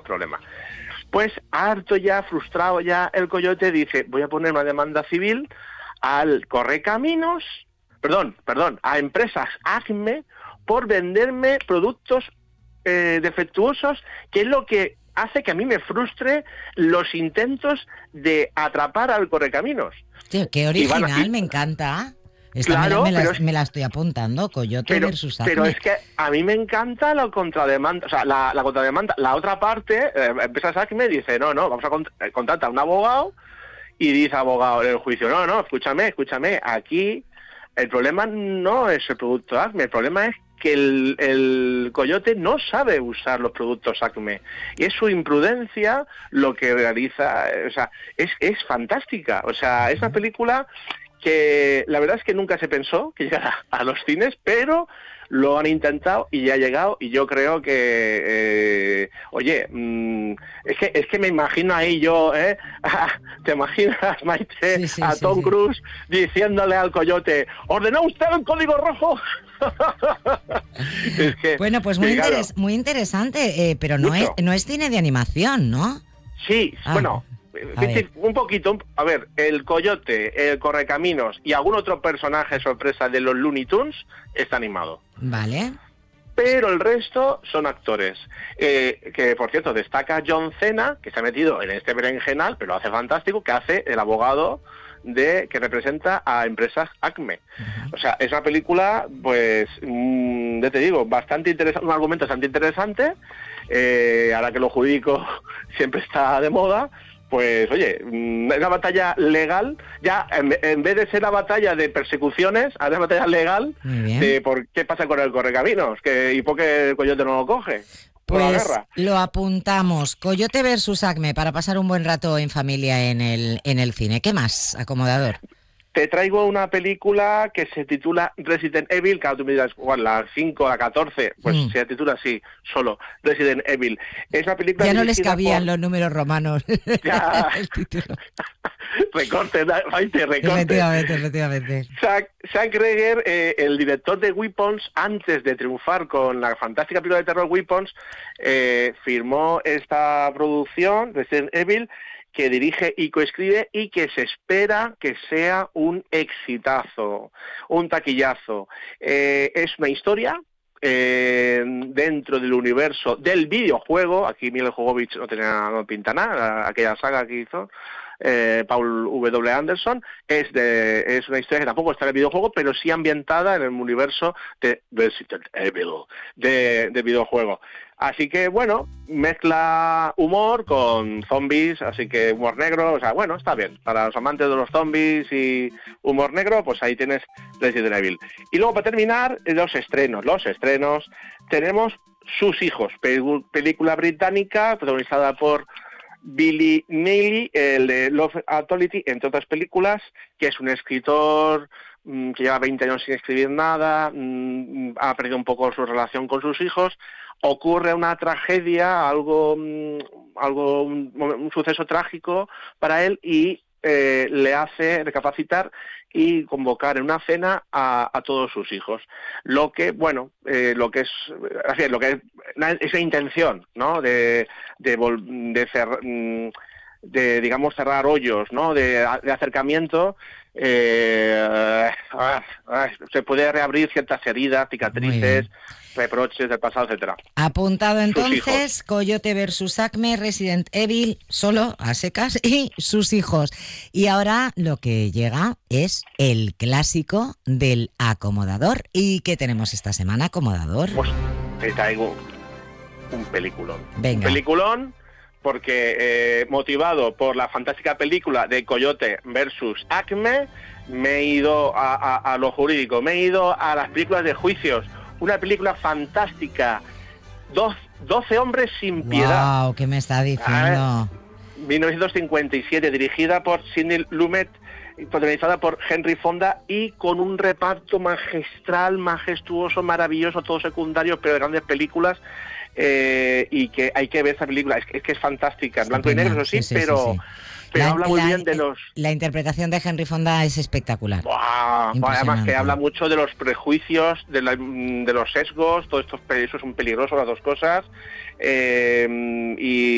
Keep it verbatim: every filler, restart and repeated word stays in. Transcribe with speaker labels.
Speaker 1: problema. Pues harto ya, frustrado ya, el Coyote dice, voy a poner una demanda civil al Correcaminos, perdón, perdón, a empresas Acme por venderme productos eh, defectuosos, que es lo que hace que a mí me frustre los intentos de atrapar al Correcaminos.
Speaker 2: Tío, qué original,
Speaker 1: a, y,
Speaker 2: me encanta. Esta
Speaker 1: claro,
Speaker 2: me, la, me, la,
Speaker 1: es,
Speaker 2: me la estoy apuntando, Coyote
Speaker 1: pero,
Speaker 2: versus Acme.
Speaker 1: Pero es que a mí me encanta la contrademanda, o sea, la, la contrademanda. La otra parte, eh, empresas Acme dice, no, no, vamos a cont contratar a un abogado, y dice abogado en el juicio, no, no, escúchame, escúchame, aquí el problema no es el producto Acme, el problema es que el, el Coyote no sabe usar los productos Acme, y es su imprudencia lo que realiza, o sea, es, es fantástica, o sea, es una película que la verdad es que nunca se pensó que llegara a los cines, pero lo han intentado y ya ha llegado, y yo creo que, eh, oye, mmm, es que es que me imagino ahí yo, ¿eh? ¿Te imaginas, Maite,
Speaker 2: sí, sí,
Speaker 1: a
Speaker 2: sí,
Speaker 1: Tom
Speaker 2: sí.
Speaker 1: Cruise diciéndole al Coyote, ¿ordenó usted el código rojo? Es que,
Speaker 2: bueno, pues muy,
Speaker 1: claro,
Speaker 2: interes muy interesante, eh, pero no es, no es cine de animación, ¿no?
Speaker 1: Sí,
Speaker 2: ah,
Speaker 1: bueno, un poquito, a ver, el Coyote, el Correcaminos y algún otro personaje sorpresa de los Looney Tunes está animado.
Speaker 2: Vale.
Speaker 1: Pero el resto son actores. Eh, que, por cierto, destaca John Cena, que se ha metido en este berenjenal, pero lo hace fantástico, que hace el abogado de que representa a empresas Acme. Uh-huh. O sea, es una película, pues, mmm, ya te digo, bastante interesante, un argumento bastante interesante, eh, ahora que lo jurídico siempre está de moda. Pues oye, es una batalla legal, ya en, en vez de ser la batalla de persecuciones, ahora es una batalla legal de por qué pasa con el Correcaminos, que y por qué el Coyote no lo coge. Por
Speaker 2: pues
Speaker 1: la guerra.
Speaker 2: Lo apuntamos, Coyote versus Acme, para pasar un buen rato en familia en el, en el cine. ¿Qué más, acomodador?
Speaker 1: Te traigo una película que se titula Resident Evil, que ahora tú me dirás, bueno, la cinco, la catorce, pues mm. se titula así, solo, Resident Evil. Es una película
Speaker 2: ya no les cabían
Speaker 1: por...
Speaker 2: los números romanos.
Speaker 1: Ya.
Speaker 2: El título.
Speaker 1: Recorte, Maite, recorte.
Speaker 2: Efectivamente, efectivamente.
Speaker 1: Zack, Zack Greger, eh, el director de Weapons, antes de triunfar con la fantástica película de terror Weapons, eh, firmó esta producción, Resident Evil, que dirige y coescribe y que se espera que sea un exitazo, un taquillazo. Eh, es una historia eh, dentro del universo del videojuego. Aquí Mila Jovovich no tenía no pinta nada, aquella saga que hizo eh, Paul W. Anderson. Es de es una historia que tampoco está en el videojuego, pero sí ambientada en el universo de Resident Evil de, de videojuego. Así que, bueno, mezcla humor con zombies, así que humor negro, o sea, bueno, está bien. Para los amantes de los zombies y humor negro, pues ahí tienes Resident Evil. Y luego, para terminar, los estrenos. Los estrenos, tenemos Sus hijos, película británica protagonizada por Billy Neely, el de Love Actually, entre otras películas, que es un escritor mmm, que lleva veinte años sin escribir nada, mmm, ha perdido un poco su relación con sus hijos. Ocurre una tragedia, algo, algo un, un suceso trágico para él y eh, le hace recapacitar y convocar en una cena a, a todos sus hijos. Lo que, bueno, eh, lo que es, así es, lo que es esa intención, ¿no? De, de, de, cer, de digamos cerrar hoyos, ¿no? De, de acercamiento. Eh, ah, ah, se puede reabrir ciertas heridas, cicatrices, reproches del pasado, etcétera.
Speaker 2: Apuntado entonces, Coyote versus Acme, Resident Evil, solo a secas, y Sus hijos. Y ahora lo que llega es el clásico del acomodador. ¿Y qué tenemos esta semana, acomodador?
Speaker 1: Pues te traigo un peliculón.
Speaker 2: Venga.
Speaker 1: Un peliculón porque eh, motivado por la fantástica película de Coyote versus Acme, me he ido a, a, a lo jurídico, me he ido a las películas de juicios. Una película fantástica, doce hombres sin piedad.
Speaker 2: ¡Wow! ¿Qué me está diciendo?
Speaker 1: mil novecientos cincuenta y siete, dirigida por Sidney Lumet, protagonizada por Henry Fonda y con un reparto magistral, majestuoso, maravilloso, todos secundarios, pero de grandes películas. Eh, y que hay que ver esa película, es que es, que es fantástica, en blanco y negro, eso sí, sí, sí pero... Sí, sí. Pero
Speaker 2: la,
Speaker 1: habla muy
Speaker 2: la,
Speaker 1: bien de los...
Speaker 2: La interpretación de Henry Fonda es espectacular.
Speaker 1: Buah, además que habla mucho de los prejuicios, de, la, de los sesgos, todo esto, eso es un peligroso, las dos cosas. Eh, y